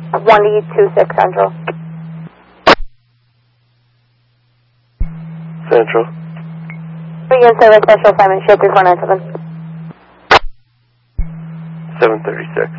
2026 Central. Central. Begin service, special assignment, ship 3497. 736.